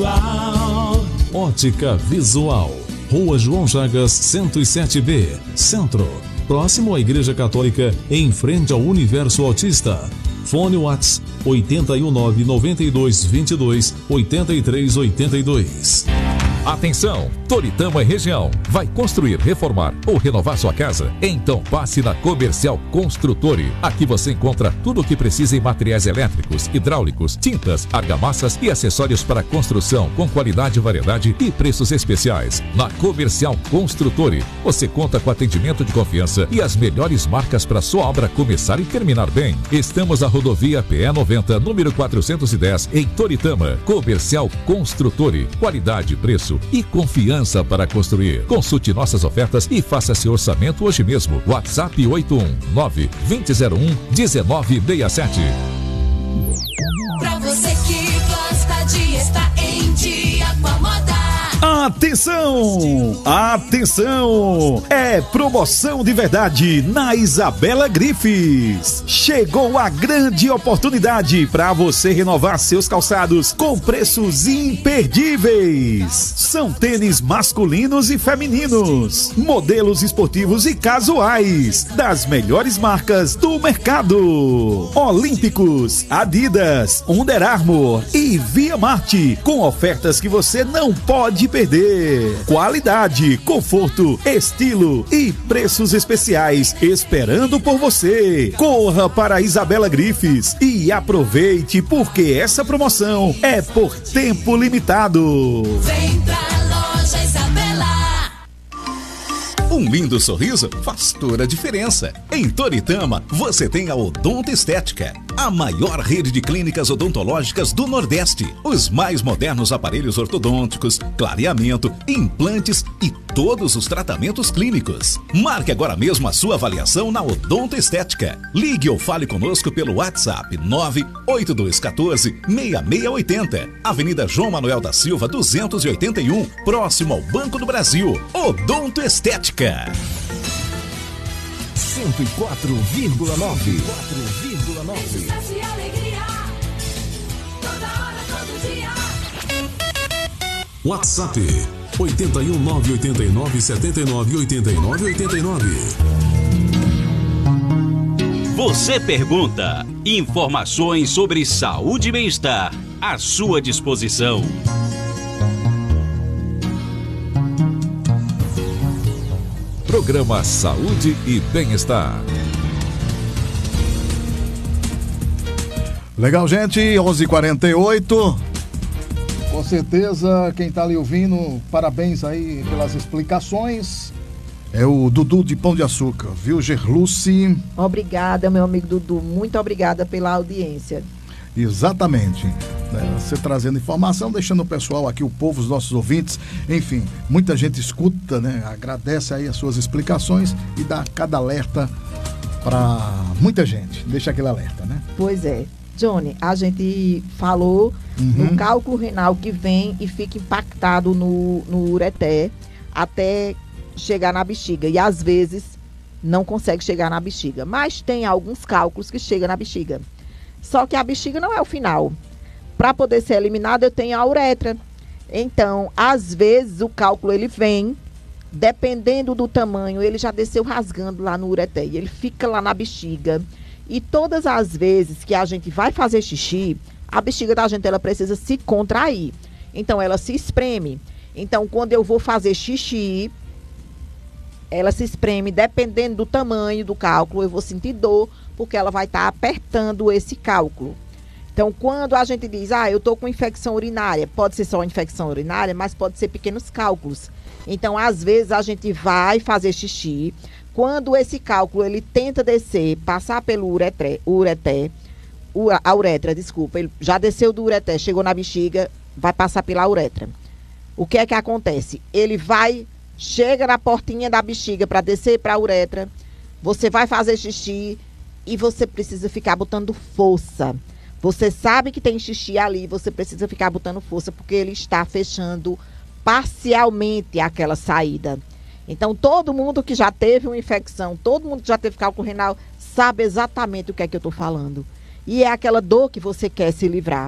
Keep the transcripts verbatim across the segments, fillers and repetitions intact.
Visual. Ótica Visual. Rua João Chagas, cento e sete B, Centro. Próximo à Igreja Católica, em frente ao Universo Autista. Fone Whats oito um nove, nove dois dois dois, oito três oito dois. Atenção, Toritama e região. Vai construir, reformar ou renovar sua casa? Então passe na Comercial Construtore. Aqui você encontra tudo o que precisa em materiais elétricos, hidráulicos, tintas, argamassas e acessórios para construção com qualidade, variedade e preços especiais. Na Comercial Construtore, você conta com atendimento de confiança e as melhores marcas para sua obra começar e terminar bem. Estamos na rodovia P E noventa, número quatrocentos e dez, em Toritama. Comercial Construtore. Qualidade, preço e confiança para construir. Consulte nossas ofertas e faça seu orçamento hoje mesmo. WhatsApp oito um nove, dois zero um, um nove seis sete. Pra você que gosta de estar em dia com a moda. Atenção! Atenção! É promoção de verdade na Isabela Grifes. Chegou a grande oportunidade para você renovar seus calçados com preços imperdíveis. São tênis masculinos e femininos, modelos esportivos e casuais, das melhores marcas do mercado. Olímpicos, Adidas, Under Armour e Via Marte, com ofertas que você não pode perder. Qualidade, conforto, estilo e preços especiais esperando por você. Corra para Isabela Grifes e aproveite, porque essa promoção é por tempo limitado. Vem pra loja Isabela. Um lindo sorriso faz toda a diferença. Em Toritama, você tem a Odonto Estética, a maior rede de clínicas odontológicas do Nordeste. Os mais modernos aparelhos ortodônticos, clareamento, implantes e todos os tratamentos clínicos. Marque agora mesmo a sua avaliação na Odonto Estética. Ligue ou fale conosco pelo WhatsApp nove oito dois um quatro, seis seis oito zero. Avenida João Manuel da Silva, duzentos e oitenta e um, próximo ao Banco do Brasil. Odonto Estética. cento e quatro vírgula nove. WhatsApp oito um nove, oito nove, sete nove, oito nove oito nove. Você pergunta. Informações sobre saúde e bem-estar à sua disposição. Programa Saúde e Bem-Estar. Legal, gente, onze e quarenta e oito. Com certeza, quem tá ali ouvindo, parabéns aí pelas explicações. É o Dudu de Pão de Açúcar, viu, Gerluce? Obrigada, meu amigo Dudu, muito obrigada pela audiência. Exatamente. Né? Você trazendo informação, deixando o pessoal aqui, o povo, os nossos ouvintes, enfim, muita gente escuta, né? Agradece aí as suas explicações e dá cada alerta para muita gente. Deixa aquele alerta, né? Pois é. Johnny, a gente falou uhum. no cálculo renal que vem e fica impactado no, no ureter até chegar na bexiga. E às vezes não consegue chegar na bexiga. Mas tem alguns cálculos que chegam na bexiga. Só que a bexiga não é o final. Para poder ser eliminado, eu tenho a uretra. Então, às vezes, o cálculo ele vem, dependendo do tamanho, ele já desceu rasgando lá no ureter. E ele fica lá na bexiga. E todas as vezes que a gente vai fazer xixi, a bexiga da gente ela precisa se contrair. Então, ela se espreme. Então, quando eu vou fazer xixi, ela se espreme, dependendo do tamanho do cálculo, eu vou sentir dor, porque ela vai estar tá apertando esse cálculo. Então, quando a gente diz, ah, eu estou com infecção urinária, pode ser só infecção urinária, mas pode ser pequenos cálculos. Então, às vezes, a gente vai fazer xixi. Quando esse cálculo, ele tenta descer, passar pelo ureter, ureter a uretra, desculpa, ele já desceu do ureter, chegou na bexiga, vai passar pela uretra. O que é que acontece? Ele vai, chega na portinha da bexiga para descer para a uretra, você vai fazer xixi e você precisa ficar botando força. Você sabe que tem xixi ali, você precisa ficar botando força, porque ele está fechando parcialmente aquela saída. Então, todo mundo que já teve uma infecção, todo mundo que já teve cálculo renal, sabe exatamente o que é que eu estou falando. E é aquela dor que você quer se livrar.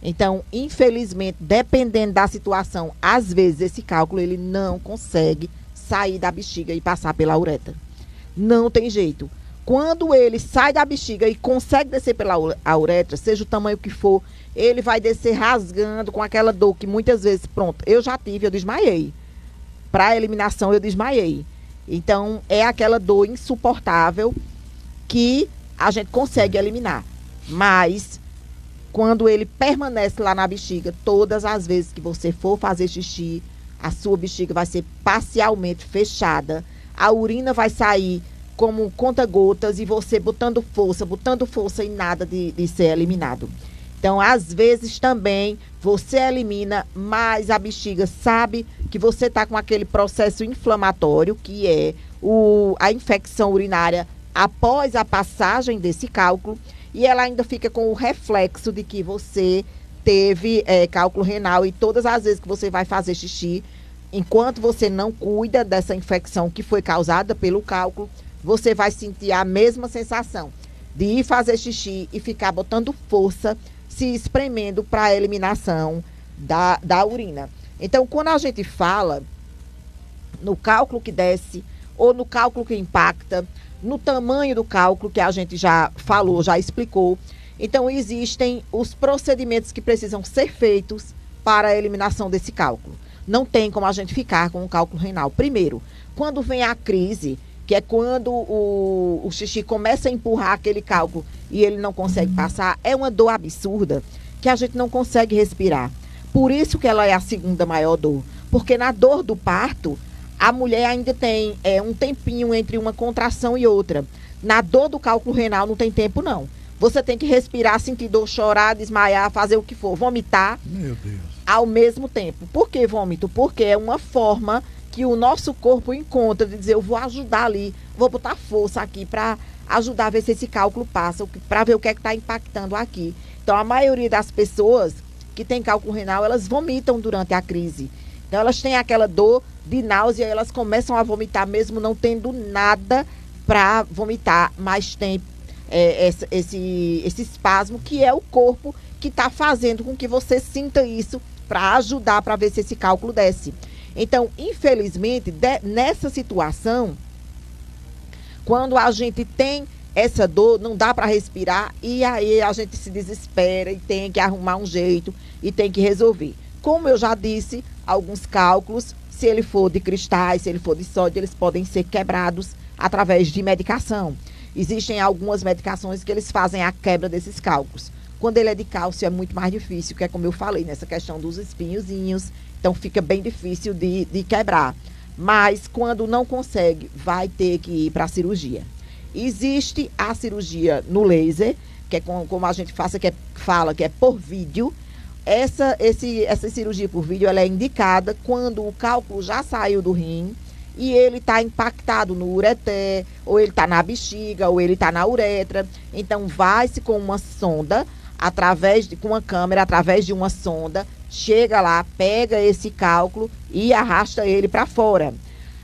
Então, infelizmente, dependendo da situação, às vezes esse cálculo ele não consegue sair da bexiga e passar pela uretra. Não tem jeito. Quando ele sai da bexiga e consegue descer pela a uretra, seja o tamanho que for, ele vai descer rasgando com aquela dor que muitas vezes, pronto, eu já tive, eu desmaiei. Para eliminação eu desmaiei. Então, é aquela dor insuportável que a gente consegue eliminar. Mas, quando ele permanece lá na bexiga, todas as vezes que você for fazer xixi, a sua bexiga vai ser parcialmente fechada. A urina vai sair como conta-gotas e você botando força, botando força e nada de, de ser eliminado. Então, às vezes também você elimina, mas a bexiga sabe que você está com aquele processo inflamatório, que é o, a infecção urinária após a passagem desse cálculo, e ela ainda fica com o reflexo de que você teve é, cálculo renal, e todas as vezes que você vai fazer xixi, enquanto você não cuida dessa infecção que foi causada pelo cálculo, você vai sentir a mesma sensação de ir fazer xixi e ficar botando força, se espremendo para a eliminação da, da urina. Então, quando a gente fala no cálculo que desce ou no cálculo que impacta, no tamanho do cálculo que a gente já falou, já explicou, então existem os procedimentos que precisam ser feitos para a eliminação desse cálculo. Não tem como a gente ficar com o cálculo renal. Primeiro, quando vem a crise, que é quando o, o xixi começa a empurrar aquele cálculo e ele não consegue passar, é uma dor absurda que a gente não consegue respirar. Por isso que ela é a segunda maior dor. Porque na dor do parto, a mulher ainda tem é, um tempinho entre uma contração e outra. Na dor do cálculo renal não tem tempo, não. Você tem que respirar, sentir dor, chorar, desmaiar, fazer o que for, vomitar. Meu Deus. Ao mesmo tempo. Por que vômito? Porque é uma forma que o nosso corpo encontra de dizer, eu vou ajudar ali, vou botar força aqui para ajudar a ver se esse cálculo passa, para ver o que é que está impactando aqui. Então, a maioria das pessoas que tem cálculo renal, elas vomitam durante a crise. Então, elas têm aquela dor de náusea, elas começam a vomitar mesmo não tendo nada para vomitar, mas tem é, esse, esse, esse espasmo que é o corpo que está fazendo com que você sinta isso para ajudar, para ver se esse cálculo desce. Então, infelizmente, de, nessa situação, quando a gente tem essa dor, não dá para respirar e aí a gente se desespera e tem que arrumar um jeito e tem que resolver. Como eu já disse, alguns cálculos, se ele for de cristais, se ele for de sódio, eles podem ser quebrados através de medicação. Existem algumas medicações que eles fazem a quebra desses cálculos. Quando ele é de cálcio é muito mais difícil, que é como eu falei, nessa questão dos espinhozinhos. Então, fica bem difícil de, de quebrar. Mas, quando não consegue, vai ter que ir para a cirurgia. Existe a cirurgia no laser, que é com, como a gente faça, que é, fala que é por vídeo. Essa, esse, essa cirurgia por vídeo ela é indicada quando o cálculo já saiu do rim e ele está impactado no ureter, ou ele está na bexiga, ou ele está na uretra. Então, vai-se com uma sonda, através de, com uma câmera, através de uma sonda, chega lá, pega esse cálculo e arrasta ele para fora.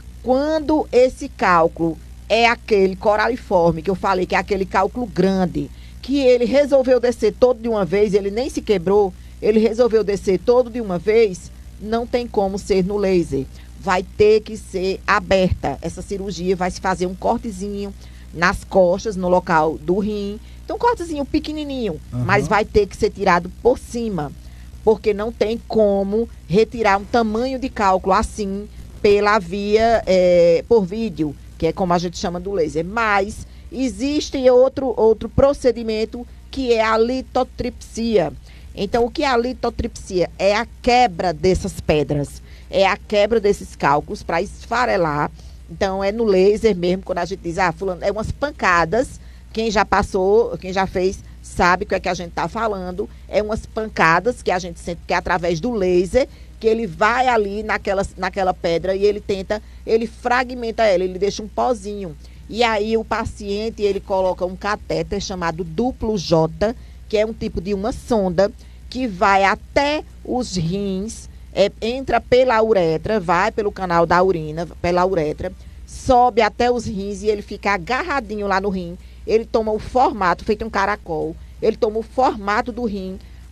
Quando esse cálculo é aquele coraliforme, que eu falei que é aquele cálculo grande, que ele resolveu descer todo de uma vez, ele nem se quebrou, ele resolveu descer todo de uma vez, não tem como ser no laser. Vai ter que ser aberta. Essa cirurgia vai se fazer um cortezinho nas costas, no local do rim. Então, um cortezinho pequenininho, uhum. Mas vai ter que ser tirado por cima, porque não tem como retirar um tamanho de cálculo assim pela via, é, por vídeo, que é como a gente chama do laser. Mas existe outro, outro procedimento que é a litotripsia. Então, o que é a litotripsia? É a quebra dessas pedras, é a quebra desses cálculos para esfarelar. Então, é no laser mesmo, quando a gente diz, ah, fulano, é umas pancadas. Quem já passou, quem já fez, sabe o que é que a gente está falando. É umas pancadas que a gente sente que é através do laser, que ele vai ali naquela, naquela pedra e ele tenta, ele fragmenta ela, ele deixa um pozinho. E aí o paciente, ele coloca um catéter chamado duplo J, que é um tipo de uma sonda, que vai até os rins, é, entra pela uretra, vai pelo canal da urina, pela uretra, sobe até os rins e ele fica agarradinho lá no rim. Ele toma o formato, feito um caracol, ele toma o formato do rim,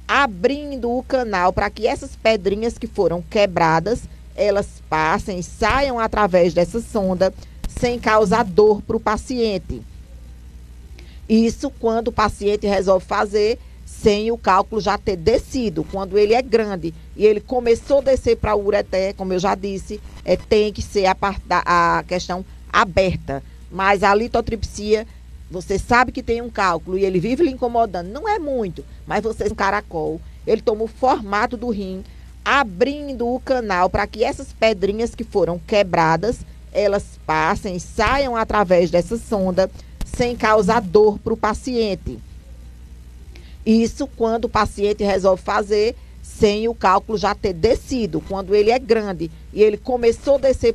abrindo o canal para que essas pedrinhas que foram quebradas, elas passem, saiam através dessa sonda, sem causar dor para o paciente. Isso quando o paciente resolve fazer sem o cálculo já ter descido. Quando ele é grande e ele começou a descer para o ureter, como eu já disse, é, tem que ser a, part da, a questão aberta. Mas a litotripsia, você sabe que tem um cálculo e ele vive lhe incomodando. Não é muito, mas você tem um caracol. Ele toma o formato do rim, abrindo o canal para que essas pedrinhas que foram quebradas, elas passem, saiam através dessa sonda, sem causar dor para o paciente. Isso quando o paciente resolve fazer sem o cálculo já ter descido. Quando ele é grande e ele começou a descer